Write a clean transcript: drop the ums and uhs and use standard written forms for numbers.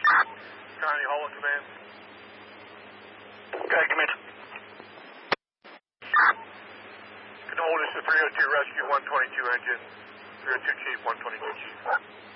County Hall Command. Okay, command. Control, this is 302 Rescue 122 engine. 302 Chief, 122 Chief.